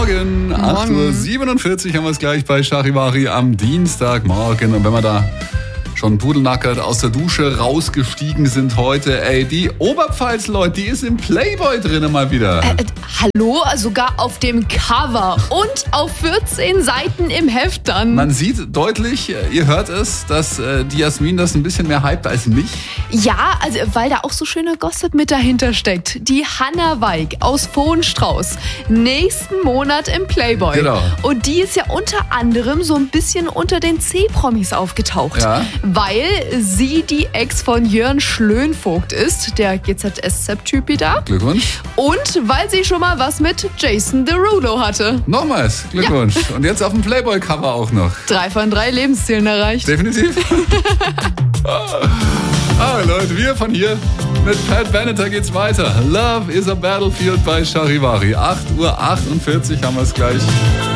Morgen. 8.47 Uhr haben wir es gleich bei Charivari am Dienstagmorgen. Und wenn wir da schon pudelnackert aus der Dusche rausgestiegen sind heute, die Oberpfalz-Leute, die ist im Playboy drin mal wieder. Hallo? Sogar auf dem Cover und auf 14 Seiten im Heft dann. Man sieht deutlich, ihr hört es, dass die Jasmin das ein bisschen mehr hypt als mich. Ja, weil da auch so schöner Gossip mit dahinter steckt. Die Hannah Weig aus Vohenstrauß, nächsten Monat im Playboy. Genau. Und die ist ja unter anderem so ein bisschen unter den C-Promis aufgetaucht. Ja. Weil sie die Ex von Jörn Schlönvogt ist, der GZSZ-Typi da. Glückwunsch. Und weil sie schon mal was mit Jason Derulo hatte. Nochmals, Glückwunsch. Ja. Und jetzt auf dem Playboy-Cover auch noch. 3 von 3 Lebenszielen erreicht. Definitiv. Leute, wir von hier mit Pat Benatar geht's weiter. Love is a Battlefield bei Charivari. 8.48 Uhr haben wir es gleich.